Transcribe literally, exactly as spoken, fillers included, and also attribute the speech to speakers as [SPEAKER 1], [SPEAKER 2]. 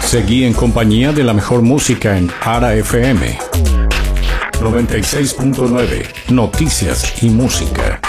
[SPEAKER 1] Seguí en compañía de la mejor música en Ara F M noventa y seis punto nueve, Noticias y Música.